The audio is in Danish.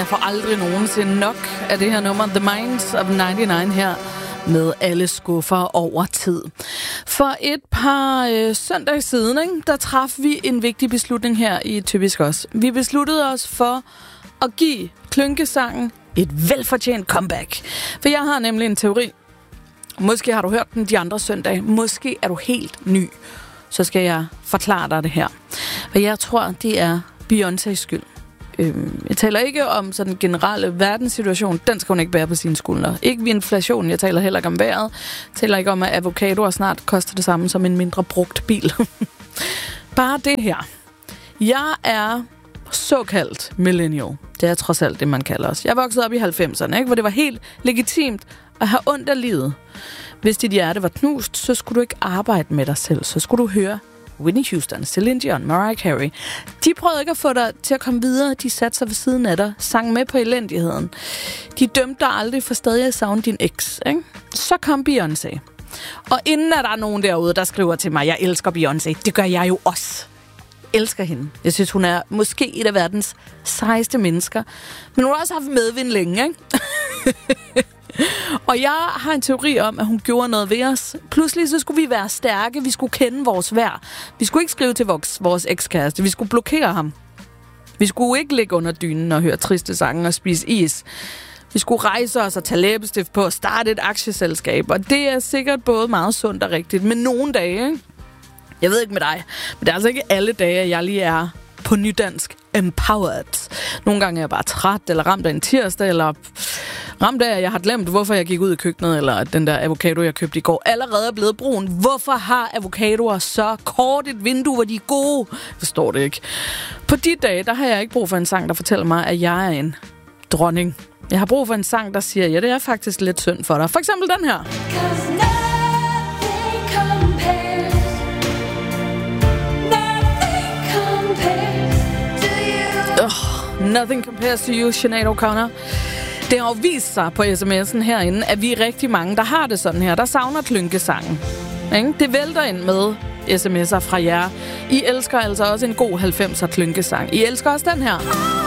jeg får aldrig nogensinde nok af det her nummer, The Minds of 99 her, med alle skuffer over tid. For et par søndage siden, ikke, der traf vi en vigtig beslutning her i Typisk Os. Vi besluttede os for at give klynkesangen et velfortjent comeback. For jeg har nemlig en teori. Måske har du hørt den de andre søndage. Måske er du helt ny. Så skal jeg forklare dig det her. For jeg tror, det er Beyoncés skyld. Jeg taler ikke om sådan den generelle verdenssituation. Den skal hun ikke bære på sine skuldre. Ikke ved inflation. Jeg taler heller ikke om vejret. Jeg taler ikke om, at avocadoer snart koster det samme som en mindre brugt bil. Bare det her. Jeg er såkaldt millennial. Det er trods alt det, man kalder os. Jeg voksede op i 90'erne, ikke? Hvor det var helt legitimt at have ondt af livet. Hvis dit hjerte var knust, så skulle du ikke arbejde med dig selv. Så skulle du høre Whitney Houston, Celine Dion, Mariah Carey. De prøvede ikke at få dig til at komme videre. De satte sig ved siden af dig, sang med på elendigheden. De dømte dig aldrig for stadig at savne din eks, ikke? Så kom Beyoncé. Og inden er der nogen derude, der skriver til mig, jeg elsker Beyoncé. Det gør jeg jo også. Elsker hende. Jeg synes, hun er måske et af verdens sejeste mennesker. Men hun har også haft medvind længe, ikke? Og jeg har en teori om, at hun gjorde noget ved os. Pludselig så skulle vi være stærke. Vi skulle kende vores værd. Vi skulle ikke skrive til vores ekskæreste. Vi skulle blokere ham. Vi skulle ikke ligge under dynen og høre triste sange og spise is. Vi skulle rejse os og tage læbestift på og starte et aktieselskab. Og det er sikkert både meget sundt og rigtigt. Men nogle dage, ikke? Jeg ved ikke med dig, men det er altså ikke alle dage, at jeg lige er på nydansk empowered. Nogle gange er jeg bare træt, eller ramt af en tirsdag, eller ramt af, at jeg har glemt, hvorfor jeg gik ud i køkkenet, eller at den der avocado, jeg købte i går, allerede er blevet brun. Hvorfor har avocadoer så kort et vindue, hvor de er gode? Jeg forstår det ikke. På de dage, der har jeg ikke brug for en sang, der fortæller mig, at jeg er en dronning. Jeg har brug for en sang, der siger, ja, det er faktisk lidt synd for dig. For eksempel den her. Nothing compares to you, Sinead O'Connor. Det har jo vist sig på sms'en herinde, at vi er rigtig mange, der har det sådan her. Der savner klynkesangen. Det vælter ind med sms'er fra jer. I elsker altså også en god 90'er klynkesang. I elsker også den her.